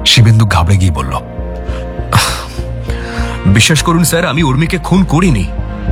শিবেন্দু ঘাবড়ে গিয়ে বলল, বিশ্বাস করুন স্যার, আমি উর্মিকে খুন করিনি।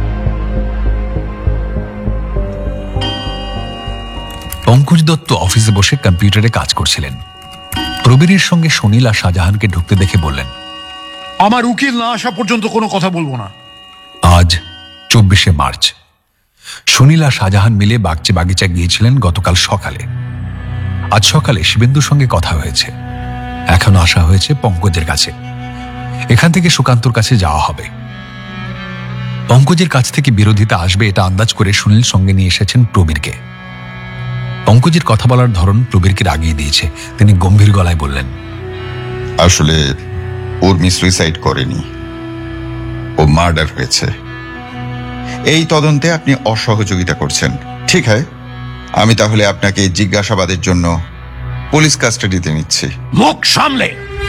পঙ্কজ দত্ত অফিসে বসে কম্পিউটারে কাজ করছিলেন। প্রবীরের সঙ্গে সুনীল আর শাহজাহানকে ঢুকতে দেখে বললেন, আমার উকিল না আসা পর্যন্ত কোনো কথা বলবো না। আজ 24শে মার্চ। সুনীল আর শাহজাহান মিলে বাগচি বাগিচা গিয়েছিলেন গতকাল সকালে। আজ সকালে শিবেন্দুর সঙ্গে কথা হয়েছে। এখনো আসা হয়েছে পঙ্কজের কাছে। এখান থেকে সুকান্তর কাছে যাওয়া হবে। পঙ্কজের কাছ থেকে বিরোধিতা আসবে এটা আন্দাজ করে সুনীল সঙ্গে নিয়ে এসেছেন প্রবীরকে। পঙ্কজের কথা বলার ধরন প্রবীরকে রাগিয়ে দিয়েছে। তিনি গম্ভীর গলায় বললেন, আসলে উর্মি সুইসাইড করেনি, ও মার্ডার হয়েছে। এই তদন্তে আপনি অসহযোগিতা করছেন। ঠিক হয়, আমি তাহলে আপনাকে জিজ্ঞাসাবাদের জন্য পুলিশ কাস্টাডিতে নিচ্ছি। মুখ সামলে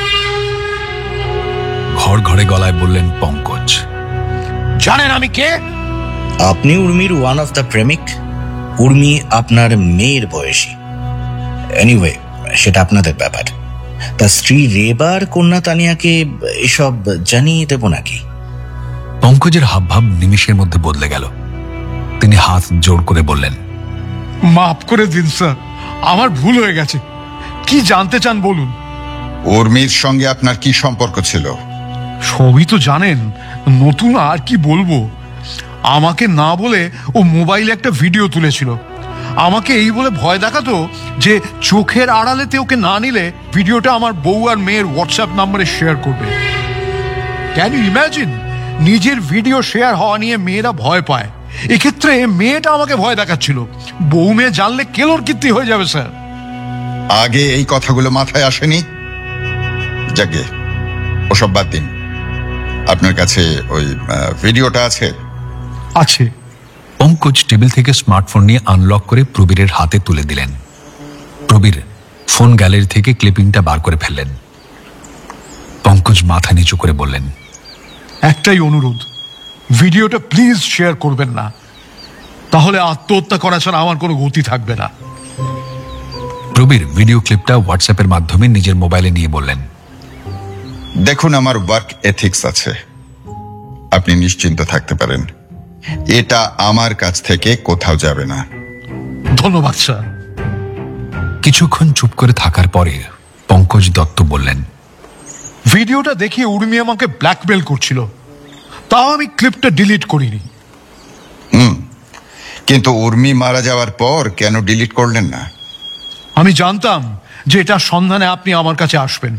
ঘর ঘরে গলায় বললেন পঙ্কজ। জানেন আমি কে? আপনি উর্মির ওয়ান অফ দ্য প্রেমিক। উর্মি আপনার মেয়ের বয়সী। এনিওয়ে, সেটা আপনাদের ব্যাপার। তার স্ত্রী রেবার কন্যা তানিয়াকে এসব জানিয়ে দেব নাকি? পঙ্কজের হাবভাব নিমিষের মধ্যে বদলে গেল। তিনি হাত জোর করে বললেন, মাফ করে দিন স্যার, আমার ভুল হয়ে গেছে। কি জানতে চান বলুন। উর্মির সঙ্গে আপনার কি সম্পর্ক ছিল? সবই তো জানেন, নতুন আর কি বলবো। আমাকে না বলে ও মোবাইলে একটা ভিডিও তুলেছিল। আমাকে এই বলে ভয় দেখাতো যে চোখের আড়ালেতে ওকে না নিলে ভিডিওটা আমার বউ আর মেয়ের হোয়াটসঅ্যাপ নাম্বারে শেয়ার করবে। Can you imagine? নিজের ভিডিও শেয়ার হওয়া নিয়ে মেয়েরা ভয় পায়। এক্ষেত্রে মেয়েটা আমাকে ভয় দেখাচ্ছিল। বউ মেয়ে জানলে কেলোর কীর্তি হয়ে যাবে স্যার। আগে এই কথাগুলো মাথায় আসেনি? যাকে ওসব বাদ দিন। আপনার কাছে ওই ভিডিওটা আছে? আছে। পঙ্কজ টেবিল থেকে স্মার্টফোন নিয়ে আনলক করে প্রবীরের হাতে তুলে দিলেন। প্রবীর ফোন গ্যালারি থেকে ক্লিপিংটা বার করে ফেললেন। পঙ্কজ মাথা নিচু করে বললেন, একটাই অনুরোধ, ভিডিওটা প্লিজ শেয়ার করবেন না, তাহলে আত্মহত্যা করা ছাড়া আমার কোনো গতি থাকবে না। প্রবীর ভিডিও ক্লিপটা হোয়াটসঅ্যাপের মাধ্যমে নিজের মোবাইলে নিয়ে বললেন, দেখুন, আমার ওয়ার্ক এথিক্স আছে, আপনি নিশ্চিন্ত থাকতে পারেন। এটা আমার কাছ থেকে কোথাও যাবে না। ধন্যবাদ স্যার। কিছুক্ষণ চুপ করে থাকার পরে পঙ্কজ দত্ত বললেন, ভিডিওটা দেখে উর্মি আমাকে ব্ল্যাকমেল করছিল, তাও আমি ক্লিপটা ডিলিট করিনি। কিন্তু উর্মি মারা যাওয়ার পর কেন ডিলিট করলেন না? আমি জানতাম যে এটার সন্ধানে আপনি আমার কাছে আসবেন।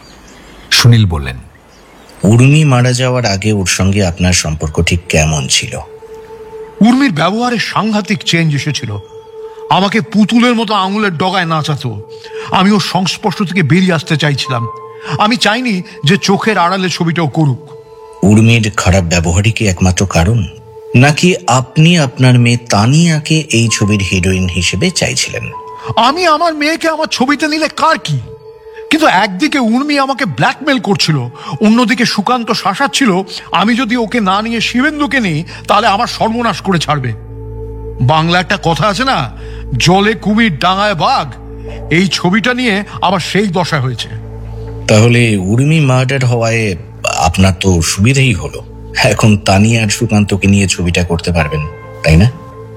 সুনীল বললেন, উর্মি মারা যাওয়ার আগে ওর সঙ্গে আপনার সম্পর্ক ঠিক কেমন ছিল? উর্মির ব্যবহারে সাংঘাতিক চেঞ্জ এসেছিল। আমাকে পুতুলের মতো আঙুলের ডগায় নাচাতো। আমি ওর সংস্পর্শ থেকে বেরিয়ে আসতে চাইছিলাম। আমি চাইনি যে চোখের আড়ালে ছবিটাও করুক। উর্মির খারাপ ব্যবহারই কি একমাত্র কারণ, নাকি আপনি আপনার মেয়ে তানিয়াকে এই ছবির হিরোইন হিসেবে চাইছিলেন? আমি আমার মেয়েকে আমার ছবিতে নিলে কার কি, কিন্তু একদিকে উর্মি আমাকে ব্ল্যাকমেল করছিল, অন্যদিকে সুকান্ত শাসাচ্ছিল আমি যদি ওকে না নিয়ে শিবেন্দুকে নিই তাহলে আমার সর্বনাশ করে ছাড়বে। বাংলা একটা কথা আছে না, জলে কুমির ডাঙায় বাঘ। এই ছবিটা নিয়ে আবার সেই দশা হয়েছে। তাহলে উর্মি মার্ডার হওয়ায় আপনার তো সুবিধেই হলো। এখন তানিয়া আর সুকান্তকে নিয়ে ছবিটা করতে পারবেন, তাই না?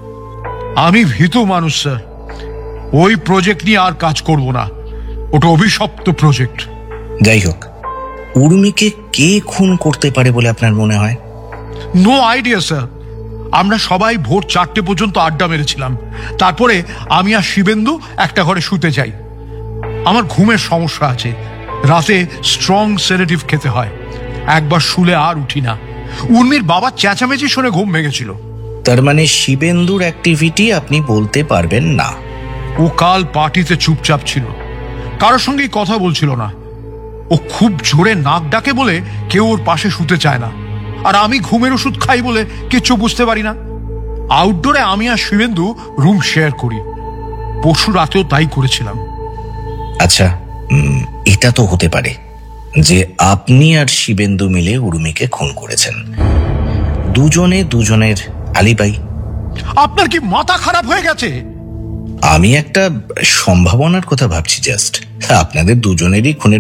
আমি ভীতু মানুষ স্যার, ওই প্রজেক্ট নিয়ে আর কাজ করব না। ওটা অভিশপ্ত প্রজেক্ট। যাই হোক, উর্মিকে কে খুন করতে পারে বলে আপনার মনে হয়? No idea sir. আমরা সবাই ভোর 4টে পর্যন্ত আড্ডা মেরেছিলাম। তারপরে আমি আর শিবেন্দু একটা ঘরে শুতে যাই। আমার ঘুমের সমস্যা আছে, রাতে স্ট্রং সেডেটিভ খেতে হয়। একবার শুলে আর উঠি না। উর্মির বাবার চেঁচামেচি শুনে ঘুম ভেঙেছিল। তার মানে শিবেন্দুর অ্যাক্টিভিটি আপনি বলতে পারবেন না? ও কাল পার্টিতে চুপচাপ ছিল, কারোর সঙ্গেই কথা বলছিল না। ও খুব জোরে নাক ডাকে বলে কেউ ওর পাশে শুতে চায় না, আর আমি ঘুমের ওষুধ খাই বলে কিচ্ছু বুঝতে পারি না। আউটডোরে আমি আর শিবেন্দু রুম শেয়ার করি। পরশু রাতেও তাই করেছিলাম। আচ্ছা, এটা তো হতে পারে যে আপনি আর শিবেন্দু মিলে উর্মিকে খুন করেছেন। দুজনে দুজনের আলিবাই। আপনার কি মাথা খারাপ হয়ে গেছে? আমি একটা সম্ভাবনার কথা ভাবছি জাস্ট। আপনাদের দুজনেরই খুনের